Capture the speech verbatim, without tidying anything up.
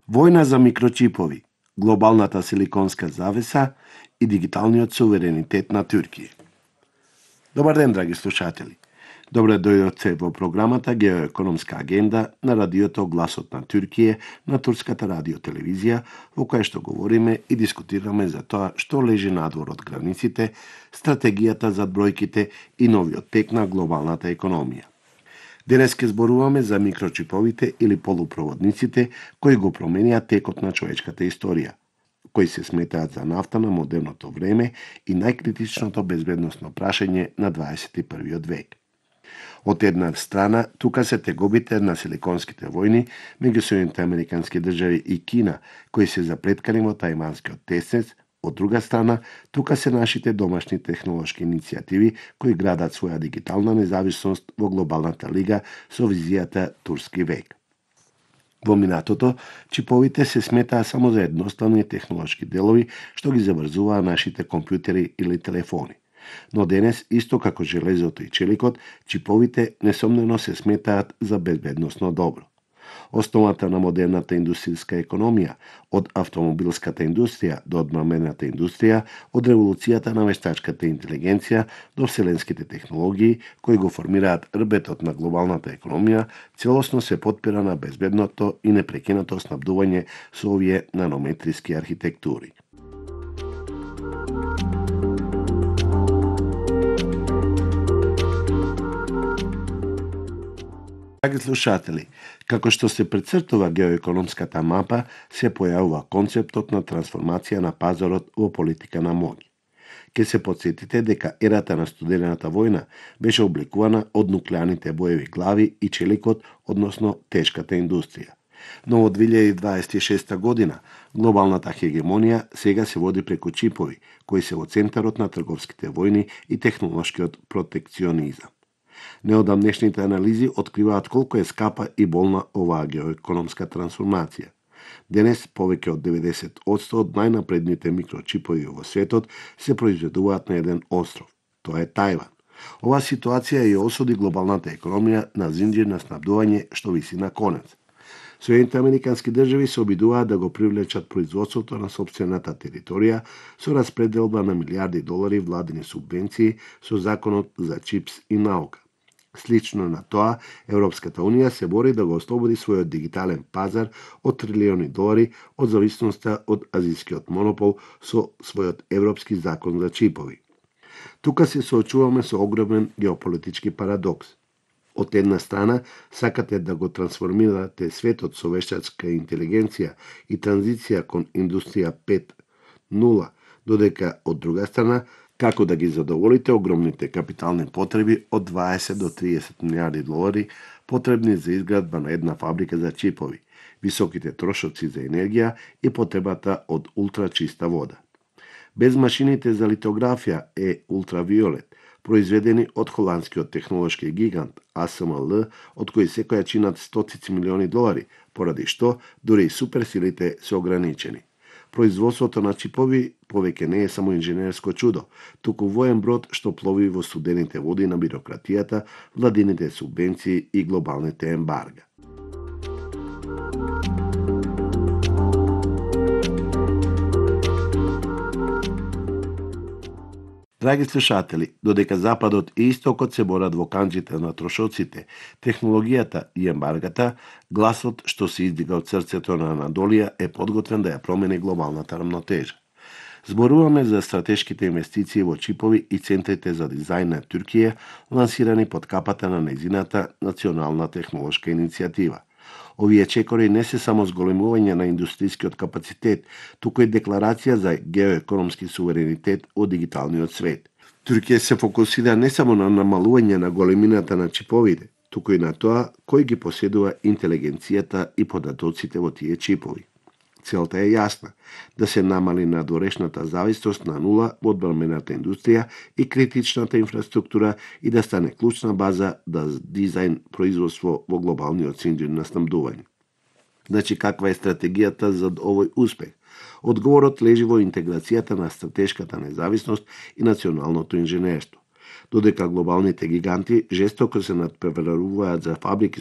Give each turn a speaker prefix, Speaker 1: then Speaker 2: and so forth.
Speaker 1: Војна за микрочипови, глобалната силиконска завеса и дигиталниот суверенитет на Туркија. Добар ден, драги слушатели. Добре дојдовте во програмата Геоекономска агенда на радиото Гласот на Туркија на турската радиотелевизија, во која што говориме и дискутираме за тоа што лежи надвор од границите, стратегијата зад бројките и новиот тек на глобалната економија. Денес ке зборуваме за микрочиповите или полупроводниците кои го променија текот на човечката историја, кои се сметаат за нафта на модерното време и најкритичното безбедносно прашање на дваесет и првиот век. Од една страна, тука се тегобите на силиконските војни меѓу Соединетите Американски држави и Кина, кои се запреткани во тајванскиот тесец. Од друга страна, тука се нашите домашни технолошки иницијативи кои градат своја дигитална независност во глобалната лига со визијата турски век. Во минатото, чиповите се сметаа само за едноставни технолошки делови што ги заврзуваа нашите компјутери или телефони. Но денес, исто како железото и челикот, чиповите несомнено се сметаат за безбедносно добро. Основата на модерната индустријска економија, од автомобилската индустрија до одбрамбената индустрија, од револуцијата на вештачката интелигенција до вселенските технологии, кои го формираат рбетот на глобалната економија, целосно се потпира на безбедното и непрекинато снабдување со овие нанометриски архитектури. Драги слушатели, како што се прецртува геоекономската мапа, се појавува концептот на трансформација на пазарот во политика на моќ. Ке се подсетите дека ерата на студената војна беше обликувана од нуклеарните боеви глави и челикот, односно тешката индустрија. Но во две илјади дваесет и шеста година глобалната хегемонија сега се води преку чипови, кои се во центарот на трговските војни и технолошкиот протекционизам. Неодамнешните анализи откриваат колку е скапа и болна оваа геоекономска трансформација. Денес повеќе од деветдесет одсто од најнапредните микрочипови во светот се произведуваат на еден остров. Тоа е Тајван. Оваа ситуација ја осуди глобалната економија на зинџир на снабдување што виси на конец. Соединетите Американски држави се обидуваат да го привлечат производството на сопствената територија со распределба на милиарди долари владини субвенции со законот за чипс и наука. Слично на тоа, Европската Унија се бори да го ослободи својот дигитален пазар од трилиони долари од зависноста од азискиот монопол со својот европски закон за чипови. Тука се соочуваме со огромен геополитички парадокс. Од една страна, сакате да го трансформирате светот со вештачка интелигенција и транзиција кон индустрија пет нула, додека од друга страна, како да ги задоволите огромните капитални потреби од дваесет до триесет милиарди долари потребни за изградба на една фабрика за чипови, високите трошоци за енергија и потребата од ултрачиста вода. Без машините за литографија е ултравиолет, произведени од холандскиот технолошки гигант А С М Л, од кои секоја чинат стотици милиони долари, поради што дури и суперсилите се ограничени. Производството на чипови повеќе не е само инженерско чудо, туку воен брод што плови во студените води на бирократијата, владините субвенции и глобалните ембарга. Драги слушатели, додека Западот и Истокот се борат во канџите на трошоците, технологијата и ембаргата, гласот што се издига од срцето на Анадолија е подготвен да ја промени глобалната рамнотежа. Зборуваме за стратешките инвестиции во чипови и центрите за дизајн на Туркија, лансирани под капата на нејзината национална технолошка иницијатива. Овие чекори не се само зголемување на индустријскиот капацитет, туку и декларација за геоекономски суверенитет од дигиталниот свет. Туркија се фокусира не само на намалување на големината на чиповите, туку и на тоа кој ги поседува интелигенцијата и податоците во тие чипови. Целта е јасна – да се намали надворешната зависност на нула во одбрамбената индустрија и критичната инфраструктура и да стане клучна база да дизајн производство во глобалниот синџир на снабдување. Значи, каква е стратегијата за овој успех? Одговорот лежи во интеграцијата на стратешката независност и националното инженерство. Додека глобалните гиганти жестоко се надпреваруваат за фабрики